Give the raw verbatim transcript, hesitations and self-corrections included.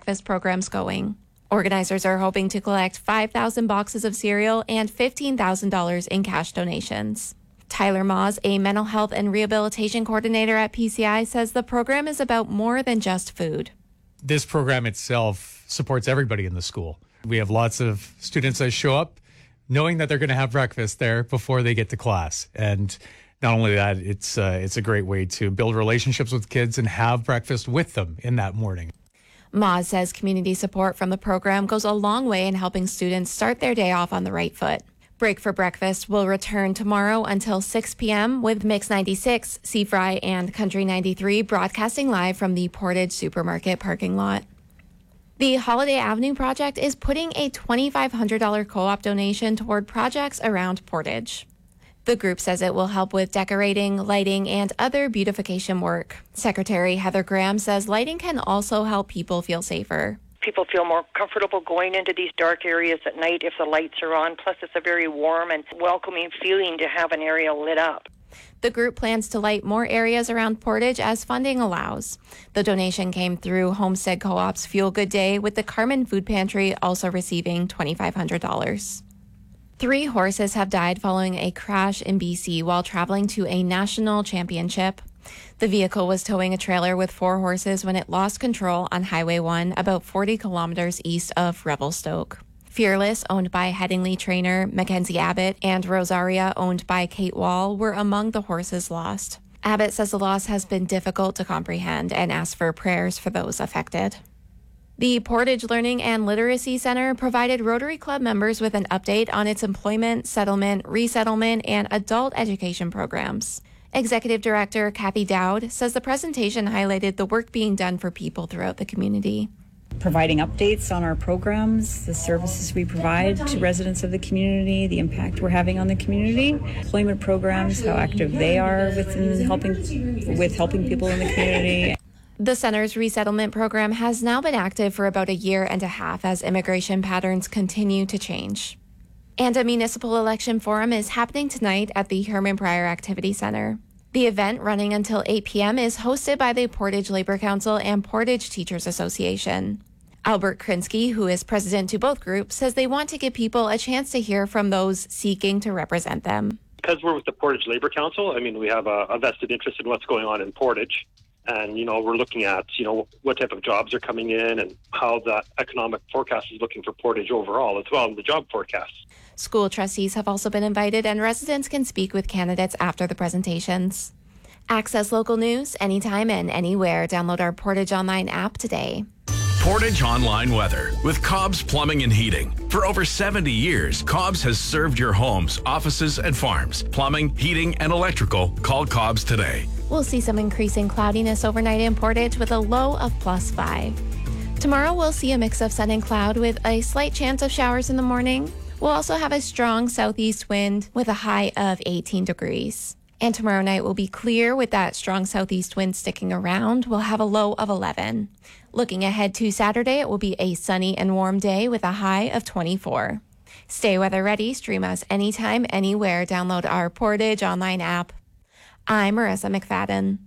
breakfast programs going. Organizers are hoping to collect five thousand boxes of cereal and fifteen thousand dollars in cash donations. Tyler Maws, a mental health and rehabilitation coordinator at P C I, says the program is about more than just food. This program itself supports everybody in the school. We have lots of students that show up knowing that they're going to have breakfast there before they get to class. And not only that, it's uh, it's a great way to build relationships with kids and have breakfast with them in that morning. Maws says community support from the program goes a long way in helping students start their day off on the right foot. Break for Breakfast will return tomorrow until six p.m. with Mix ninety-six, C-Fry, and Country ninety-three broadcasting live from the Portage Supermarket parking lot. The Holiday Avenue project is putting a twenty-five hundred dollars co-op donation toward projects around Portage. The group says it will help with decorating, lighting, and other beautification work. Secretary Heather Graham says lighting can also help people feel safer. People feel more comfortable going into these dark areas at night if the lights are on. Plus, it's a very warm and welcoming feeling to have an area lit up. The group plans to light more areas around Portage as funding allows. The donation came through Homestead Co-op's Fuel Good Day, with the Carmen Food Pantry also receiving twenty-five hundred dollars. Three horses have died following a crash in B C while traveling to a national championship. The vehicle was towing a trailer with four horses when it lost control on Highway one, about forty kilometers east of Revelstoke. Fearless, owned by Headingley trainer Mackenzie Abbott, and Rosaria, owned by Kate Wall, were among the horses lost. Abbott says the loss has been difficult to comprehend and asks for prayers for those affected. The Portage Learning and Literacy Center provided Rotary Club members with an update on its employment, settlement, resettlement, and adult education programs. Executive Director Kathy Dowd says the presentation highlighted the work being done for people throughout the community. Providing updates on our programs, the services we provide to residents of the community, the impact we're having on the community, employment programs, how active they are within helping with helping people in the community. The center's resettlement program has now been active for about a year and a half as immigration patterns continue to change. And a municipal election forum is happening tonight at the Herman Pryor Activity Center. The event, running until eight p.m., is hosted by the Portage Labor Council and Portage Teachers Association. Albert Krinsky, who is president to both groups, says they want to give people a chance to hear from those seeking to represent them. Because we're with the Portage Labor Council, I mean, we have a, a vested interest in what's going on in Portage. And, you know, we're looking at, you know, what type of jobs are coming in and how the economic forecast is looking for Portage overall as well, in the job forecast. School trustees have also been invited, and residents can speak with candidates after the presentations. Access local news anytime and anywhere. Download our Portage Online app today. Portage Online Weather with Cobb's Plumbing and Heating. For over seventy years, Cobb's has served your homes, offices, and farms. Plumbing, heating, and electrical. Call Cobb's today. We'll see some increasing cloudiness overnight in Portage with a low of plus five. Tomorrow we'll see a mix of sun and cloud with a slight chance of showers in the morning. We'll also have a strong southeast wind with a high of eighteen degrees. And tomorrow night will be clear with that strong southeast wind sticking around. We'll have a low of eleven. Looking ahead to Saturday, it will be a sunny and warm day with a high of twenty-four. Stay weather ready. Stream us anytime, anywhere. Download our Portage Online app. I'm Marissa McFadden.